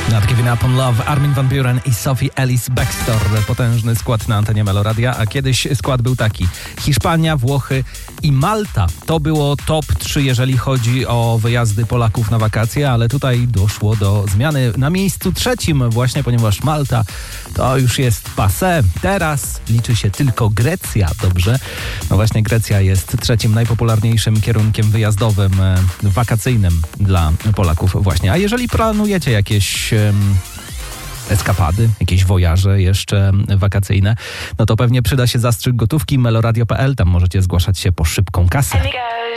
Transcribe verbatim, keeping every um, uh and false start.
Not Giving Up on Love, Armin van Buuren i Sophie Ellis Bextor. Potężny skład na antenie Meloradia, a kiedyś skład był taki: Hiszpania, Włochy i Malta. To było top trzy, jeżeli chodzi o wyjazdy Polaków na wakacje, ale tutaj doszło do zmiany na miejscu trzecim właśnie, ponieważ Malta to już jest passé. Teraz liczy się tylko Grecja, dobrze? No właśnie, Grecja jest trzecim najpopularniejszym kierunkiem wyjazdowym, wakacyjnym dla Polaków właśnie. A jeżeli planujecie jakieś eskapady, jakieś wojaże jeszcze wakacyjne, no to pewnie przyda się zastrzyk gotówki meloradio kropka p l. Tam możecie zgłaszać się po szybką kasę.